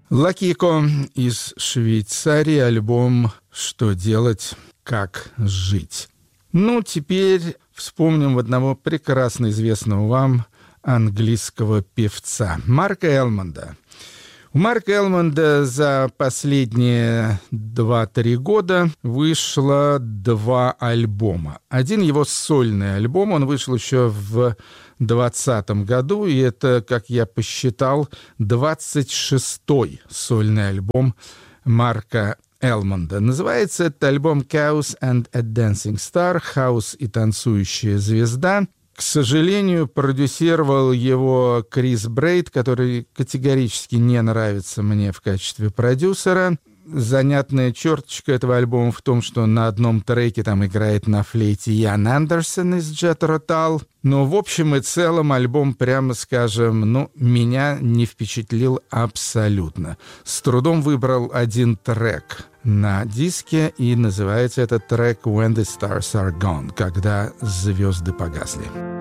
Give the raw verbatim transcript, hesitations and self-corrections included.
Лакико из Швейцарии, альбом «Что делать, как жить». Ну, теперь вспомним одного прекрасно известного вам английского певца Марка Элмонда. У Марка Элмонда за последние два-три года вышло два альбома. Один его сольный альбом, он вышел еще в двадцатом году, и это, как я посчитал, двадцать шестой сольный альбом Марка Элмонда. Называется этот альбом «Chaos and a Dancing Star» — «Хаос и танцующая звезда». К сожалению, продюсировал его Крис Брейд, который категорически не нравится мне в качестве продюсера. Занятная черточка этого альбома в том, что на одном треке там играет на флейте Ян Андерсон из Jethro Tull. Но в общем и целом альбом, прямо скажем, ну, меня не впечатлил абсолютно. С трудом выбрал один трек на диске, и называется этот трек «When the Stars Are Gone», когда звезды погасли.